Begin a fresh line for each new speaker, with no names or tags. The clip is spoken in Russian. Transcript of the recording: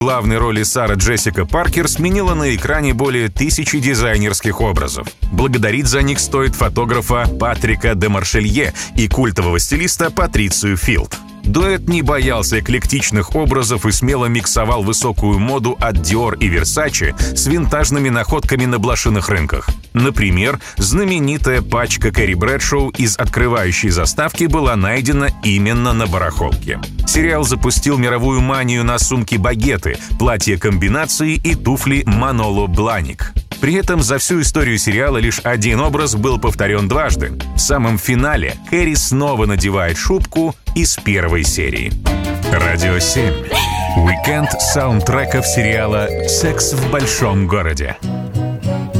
Главной роли Сара Джессика Паркер сменила на экране более 1000 дизайнерских образов. Благодарить за них стоит фотографа Патрика де Маршелье и культового стилиста Патрицию Филд. Дуэт не боялся эклектичных образов и смело миксовал высокую моду от Dior и Versace с винтажными находками на блошиных рынках. Например, знаменитая пачка Кэрри Брэдшоу из открывающей заставки была найдена именно на барахолке. Сериал запустил мировую манию на сумки-багеты, платья-комбинации и туфли Маноло Бланик. При этом за всю историю сериала лишь один образ был повторен дважды. В самом финале Кэрри снова надевает шубку из первой серии. Радио 7. Уикенд саундтреков сериала «Секс в большом городе».